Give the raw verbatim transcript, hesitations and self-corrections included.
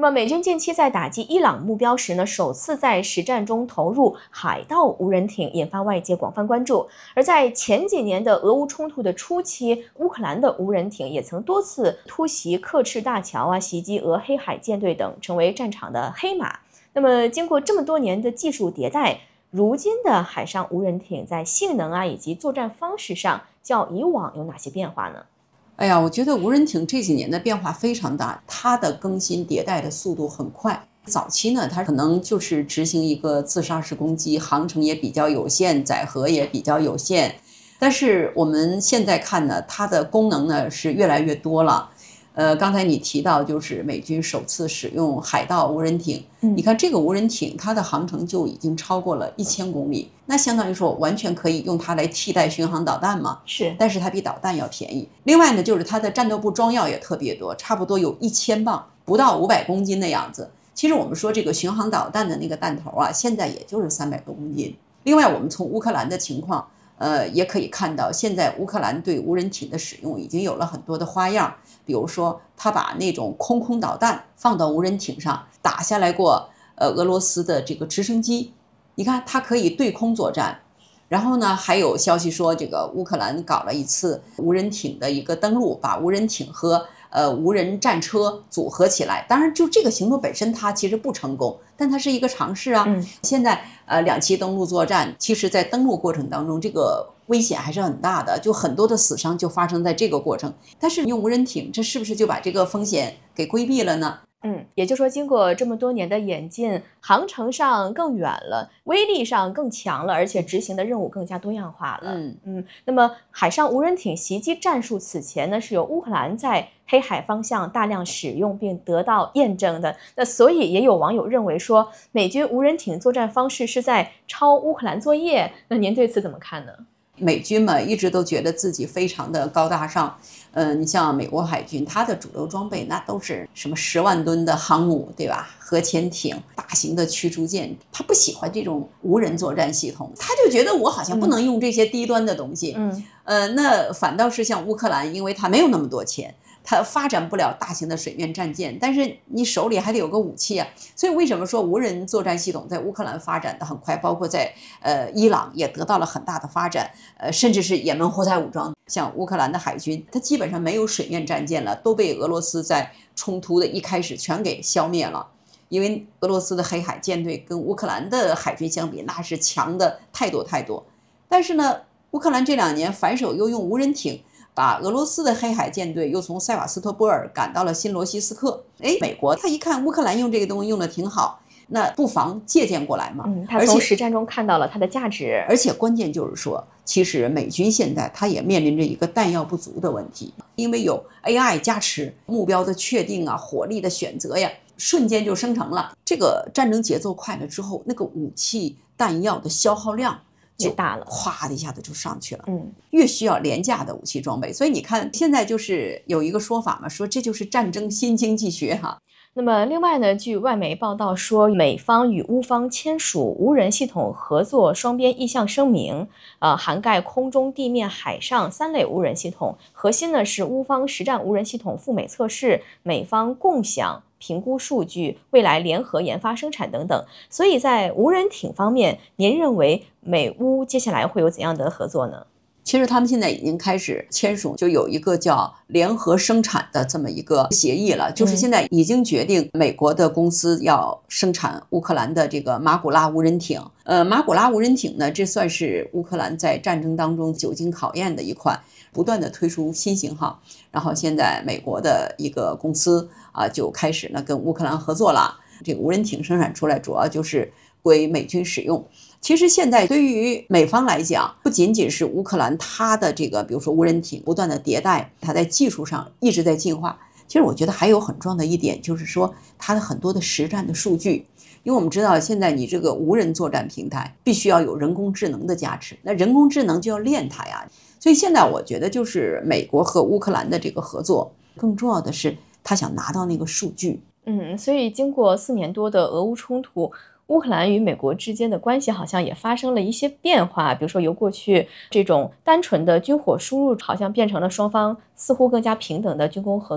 么美军近期在打击伊朗目标时呢，首次在实战中投入海盗无人艇，引发外界广泛关注。而在前几年的俄乌冲突的初期，乌克兰的无人艇也曾多次突袭克赤大桥啊，袭击俄黑海舰队等，成为战场的黑马。那么经过这么多年的技术迭代，如今的海上无人艇在性能啊以及作战方式上较以往有哪些变化呢？ 哎呀，我觉得无人艇这几年的变化非常大，它的更新迭代的速度很快。早期呢，它可能就是执行一个自杀式攻击，航程也比较有限，载荷也比较有限。但是我们现在看呢，它的功能呢是越来越多了。呃，刚才你提到就是美军首次使用海盗无人艇， 嗯、 你看这个无人艇它的航程就已经超过了一千公里，那相当于说完全可以用它来替代巡航导弹嘛。 是， 但是它比导弹要便宜。另外呢，就是它的战斗部装药也特别多，差不多有一千磅，不到五百公斤的样子。其实我们说这个巡航导弹的那个弹头啊，现在也就是三百多公斤。另外，我们从乌克兰的情况，呃，也可以看到，现在乌克兰对无人艇的使用已经有了很多的花样。比如说，他把那种空空导弹放到无人艇上，打下来过呃俄罗斯的这个直升机。你看，它可以对空作战。然后呢，还有消息说，这个乌克兰搞了一次无人艇的一个登陆，把无人艇和呃无人战车组合起来。当然，就这个行动本身，它其实不成功，但它是一个尝试啊。 嗯、 现在呃两栖登陆作战，其实在登陆过程当中，这个危险还是很大的，就很多的死伤就发生在这个过程。但是用无人艇，这是不是就把这个风险给规避了呢？ 嗯，也就是说，经过这么多年的演进，航程上更远了，威力上更强了，而且执行的任务更加多样化了。 嗯嗯，那么海上无人艇袭击战术此前呢，是由乌克兰在黑海方向大量使用并得到验证的。那所以也有网友认为说，美军无人艇作战方式是在抄乌克兰作业。那您对此怎么看呢？ 美军嘛，一直都觉得自己非常的高大上。呃，你像美国海军，它的主流装备那都是什么十万吨的航母，对吧？核潜艇、大型的驱逐舰，他不喜欢这种无人作战系统，他就觉得我好像不能用这些低端的东西。 嗯， 呃，那反倒是像乌克兰，因为他没有那么多钱。它发展不了大型的水面战舰，但是你手里还得有个武器啊。所以为什么说无人作战系统在乌克兰发展的很快，包括在呃伊朗也得到了很大的发展，呃，甚至是也门胡塞武装，像乌克兰的海军，它基本上没有水面战舰了，都被俄罗斯在冲突的一开始全给消灭了。因为俄罗斯的黑海舰队跟乌克兰的海军相比，那是强的太多太多。但是呢，乌克兰这两年反手又用无人艇把俄罗斯的黑海舰队又从塞瓦斯托波尔赶到了新罗西斯克。哎，美国他一看乌克兰用这个东西用的挺好，那不妨借鉴过来嘛。 嗯，他从实战中看到了它的价值。 而且关键就是说，其实美军现在他也面临着一个弹药不足的问题，因为有 A I 加持，目标的确定啊，火力的选择呀，瞬间就生成了。这个战争节奏快了之后，那个武器弹药的消耗量就大了， 咵的一下子就上去了。 嗯， 越需要廉价的武器装备，所以你看现在就是有一个说法嘛，说这就是战争新经济学哈。 那么另外呢，据外媒报道说，美方与乌方签署无人系统合作双边意向声明，呃，涵盖空中、地面、海上三类无人系统，核心呢是乌方实战无人系统赴美测试，美方共享评估数据，未来联合研发生产等等。所以在无人艇方面，您认为美乌接下来会有怎样的合作呢？ 其实他们现在已经开始签署，就有一个叫联合生产的这么一个协议了，就是现在已经决定美国的公司要生产乌克兰的这个马古拉无人艇。呃，马古拉无人艇呢，这算是乌克兰在战争当中久经考验的一款，不断的推出新型号。然后现在美国的一个公司啊，就开始呢跟乌克兰合作了。这个无人艇生产出来主要就是归美军使用。其实现在对于美方来讲，不仅仅是乌克兰它的这个，比如说无人艇不断的迭代，它在技术上一直在进化。其实我觉得还有很重要的一点，就是说它的很多的实战的数据。因为我们知道现在你这个无人作战平台必须要有人工智能的加持，那人工智能就要练它呀。所以现在我觉得就是美国和乌克兰的这个合作，更重要的是他想拿到那个数据。 嗯，所以经过四年多的俄乌冲突，乌克兰与美国之间的关系好像也发生了一些变化，比如说由过去这种单纯的军火输入，好像变成了双方似乎更加平等的军工合作。